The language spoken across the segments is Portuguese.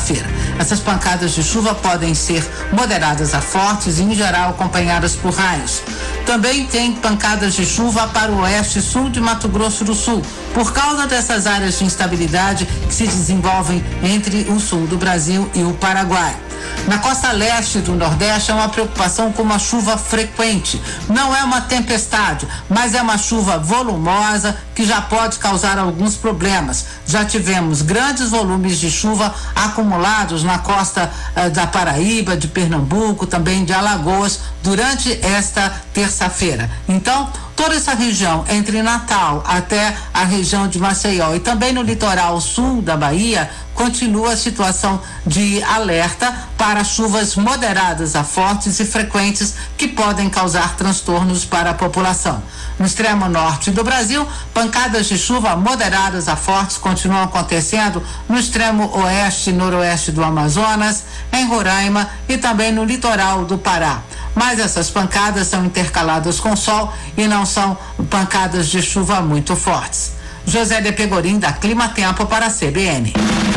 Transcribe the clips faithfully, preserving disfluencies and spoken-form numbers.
terça-feira. Essas pancadas de chuva podem ser moderadas a fortes e, em geral, acompanhadas por raios. Também tem pancadas de chuva para o oeste e sul de Mato Grosso do Sul, por causa dessas áreas de instabilidade que se desenvolvem entre o sul do Brasil e o Paraguai. Na costa leste do Nordeste é uma preocupação com uma chuva frequente. Não é uma tempestade, mas é uma chuva volumosa que já pode causar alguns problemas. Já tivemos grandes volumes de chuva acumulados na costa eh, da Paraíba, de Pernambuco, também de Alagoas, durante esta terça-feira. Então, toda essa região, entre Natal até a região de Maceió e também no litoral sul da Bahia, continua a situação de alerta para chuvas moderadas a fortes e frequentes que podem causar transtornos para a população. No extremo norte do Brasil, pancadas de chuva moderadas a fortes continuam acontecendo no extremo oeste e noroeste do Amazonas, em Roraima e também no litoral do Pará. Mas essas pancadas são intercaladas com sol e não são pancadas de chuva muito fortes. José de Pegorim, da Clima Tempo, para a C B N.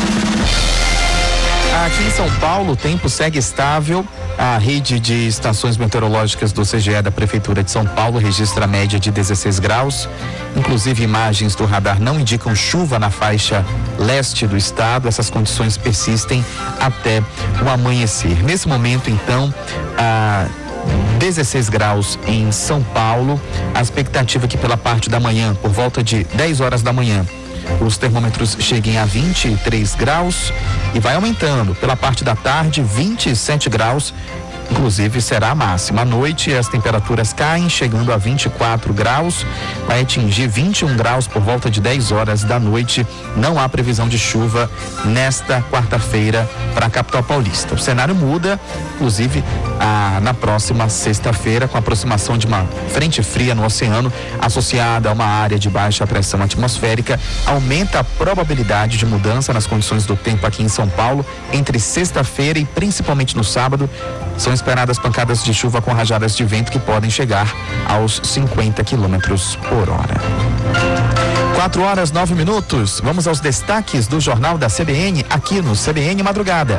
Aqui em São Paulo, o tempo segue estável. A rede de estações meteorológicas do C G E da Prefeitura de São Paulo registra a média de dezesseis graus. Inclusive, imagens do radar não indicam chuva na faixa leste do estado. Essas condições persistem até o amanhecer. Nesse momento, então, a dezesseis graus em São Paulo. A expectativa é que pela parte da manhã, por volta de dez horas da manhã, os termômetros cheguem a vinte e três graus e vai aumentando. Pela parte da tarde, vinte e sete graus, inclusive será a máxima. À noite as temperaturas caem, chegando a vinte e quatro graus, vai atingir vinte e um graus por volta de dez horas da noite. Não há previsão de chuva nesta quarta-feira para a capital paulista. O cenário muda, inclusive a, na próxima sexta-feira, com a aproximação de uma frente fria no oceano, associada a uma área de baixa pressão atmosférica, aumenta a probabilidade de mudança nas condições do tempo aqui em São Paulo entre sexta-feira e principalmente no sábado. São esperadas pancadas de chuva com rajadas de vento que podem chegar aos cinquenta quilômetros por hora. quatro horas, nove minutos. Vamos aos destaques do Jornal da C B N, aqui no C B N Madrugada.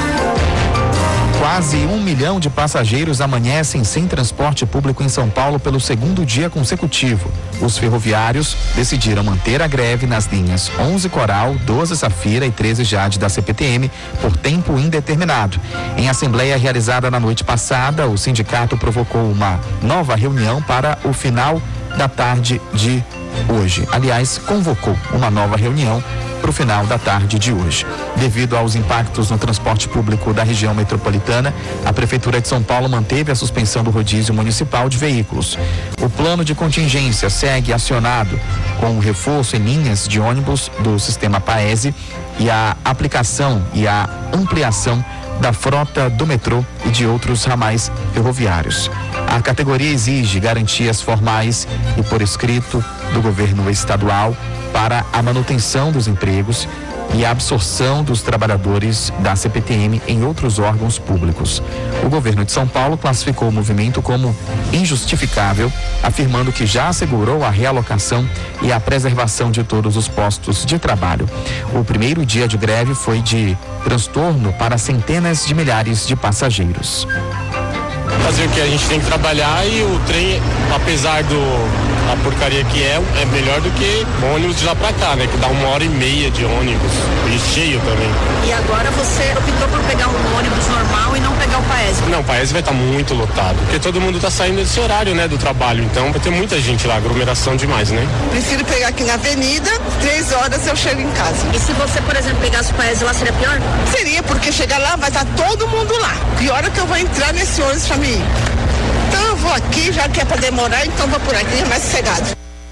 Quase um milhão de passageiros amanhecem sem transporte público em São Paulo pelo segundo dia consecutivo. Os ferroviários decidiram manter a greve nas linhas onze Coral, doze Safira e treze Jade da C P T M por tempo indeterminado. Em assembleia realizada na noite passada, o sindicato provocou uma nova reunião para o final da tarde de hoje. Aliás, convocou uma nova reunião para o final da tarde de hoje. Devido aos impactos no transporte público da região metropolitana, a Prefeitura de São Paulo manteve a suspensão do rodízio municipal de veículos. O plano de contingência segue acionado com o reforço em linhas de ônibus do sistema Paese e a aplicação e a ampliação da frota do metrô e de outros ramais ferroviários. A categoria exige garantias formais e por escrito do governo estadual para a manutenção dos empregos e a absorção dos trabalhadores da C P T M em outros órgãos públicos. O governo de São Paulo classificou o movimento como injustificável, afirmando que já assegurou a realocação e a preservação de todos os postos de trabalho. O primeiro dia de greve foi de transtorno para centenas de milhares de passageiros. Fazer o que a gente tem que trabalhar e o trem, apesar do a porcaria que é, é melhor do que ônibus de lá pra cá, né? Que dá uma hora e meia de ônibus e cheio também. E agora você optou por pegar um ônibus normal e não pegar o Paese? Não, o Paese vai estar muito lotado, porque todo mundo tá saindo desse horário, né? Do trabalho, então vai ter muita gente lá, aglomeração demais, né? Prefiro pegar aqui na avenida, três horas eu chego em casa. E se você, por exemplo, pegasse o Paese lá, seria pior? Seria, porque chegar lá vai estar todo mundo lá. E a hora que eu vou entrar nesse ônibus pra mim? Então eu vou aqui, já que é pra demorar, então vou por aqui, é mais sossegado.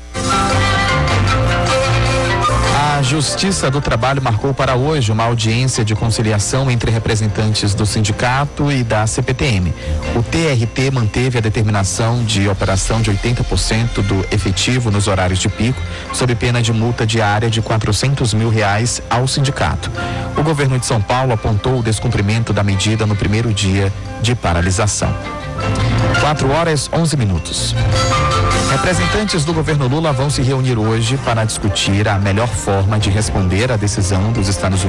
A Justiça do Trabalho marcou para hoje uma audiência de conciliação entre representantes do sindicato e da C P T M. O T R T manteve a determinação de operação de oitenta por cento do efetivo nos horários de pico, sob pena de multa diária de quatrocentos mil reais ao sindicato. O governo de São Paulo apontou o descumprimento da medida no primeiro dia de paralisação. quatro horas, onze minutos. Representantes do governo Lula vão se reunir hoje para discutir a melhor forma de responder à decisão dos Estados Unidos